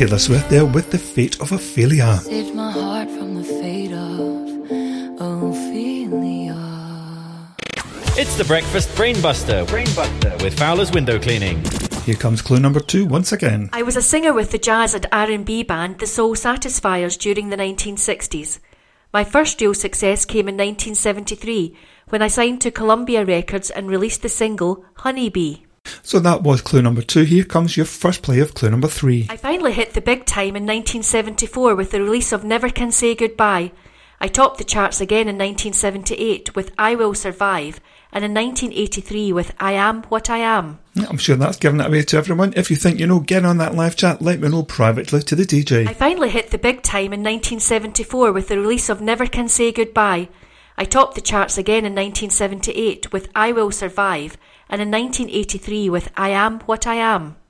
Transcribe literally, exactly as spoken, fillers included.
Taylor Swift there with The Fate of Ophelia. Saved my heart from the fate of Ophelia. It's the Breakfast Brainbuster, Brainbuster with Fowler's Window Cleaning. Here comes clue number two once again. I was a singer with the jazz and R and B band The Soul Satisfiers during the nineteen sixties. My first real success came in nineteen seventy-three when I signed to Columbia Records and released the single Honeybee. So that was clue number two. Here comes your first play of clue number three. I finally hit the big time in nineteen seventy-four with the release of Never Can Say Goodbye. I topped the charts again in nineteen seventy-eight with I Will Survive, and in nineteen eighty-three with I Am What I Am. I'm sure that's giving it away to everyone. If you think you know, get on that live chat, let me know privately to the D J. I finally hit the big time in nineteen seventy-four with the release of Never Can Say Goodbye. I topped the charts again in nineteen seventy-eight with I Will Survive, and in nineteen eighty-three with I Am What I Am.